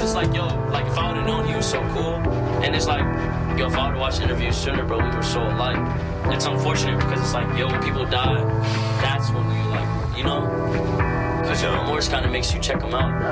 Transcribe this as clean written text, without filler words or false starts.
it's like, yo, like if I would have known he was so cool, and it's like, yo, if I would have watched interviews sooner, bro, we were so alike. It's unfortunate because it's like, yo, when people die, that's when we like, you know, because your remorse kind of makes you check them out.